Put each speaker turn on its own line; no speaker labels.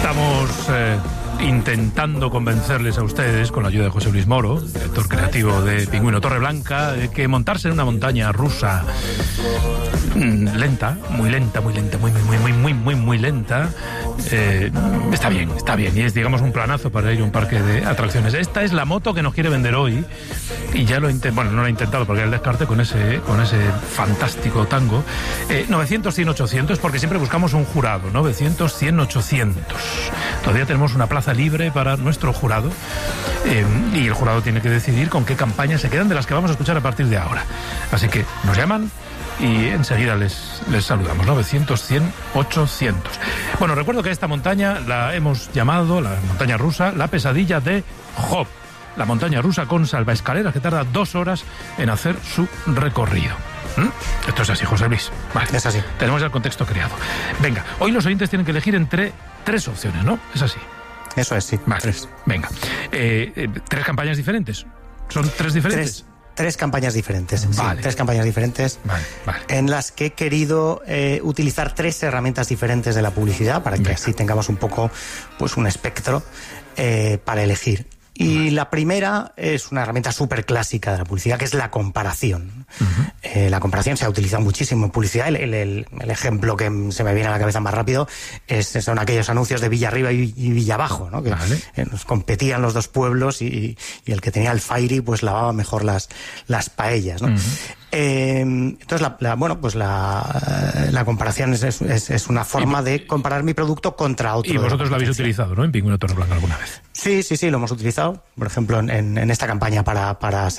Estamos intentando convencerles a ustedes, con la ayuda de José Luis Moro, director creativo de Pingüino Torreblanca, de que montarse en una montaña rusa lenta, muy lenta, muy lenta, está bien, y es, digamos, un planazo para ir a un parque de atracciones. Esta es la moto que nos quiere vender hoy, y ya lo no lo he intentado porque era el descarte con ese fantástico tango. 900, 100, 800, porque siempre buscamos un jurado, 900, 100, 800. Todavía tenemos una plaza libre para nuestro jurado, y el jurado tiene que decidir con qué campañas se quedan de las que vamos a escuchar a partir de ahora. Así que nos llaman y enseguida les saludamos. 900, 100, 800. Bueno, recuerdo que esta montaña la hemos llamado, la montaña rusa, la pesadilla de Job. La montaña rusa con salvaescaleras que tarda 2 horas en hacer su recorrido. Esto es así, José Luis. Vale,
es así.
Tenemos ya el contexto creado. Venga, hoy los oyentes tienen que elegir entre 3 opciones, ¿no? Es así.
Eso es, sí.
Vale. 3. Venga. 3 campañas diferentes. ¿Son 3 diferentes?
3 campañas diferentes.
Vale.
Sí, 3 campañas diferentes.
Vale.
En las que he querido utilizar 3 herramientas diferentes de la publicidad para que así tengamos un poco, pues, un espectro para elegir. Y la primera es una herramienta súper clásica de la publicidad, que es la comparación. La comparación se ha utilizado muchísimo en publicidad. El ejemplo que se me viene a la cabeza más rápido son aquellos anuncios de Villa Arriba y Villa Abajo, ¿no? Que nos competían los 2 pueblos y el que tenía el Fairy pues lavaba mejor las paellas, ¿no? Entonces, la comparación es una forma de comparar mi producto contra otro.
Y vosotros lo habéis utilizado, ¿no? En Pingüino Torreblanca alguna vez.
Sí, lo hemos utilizado. Por ejemplo, en esta campaña para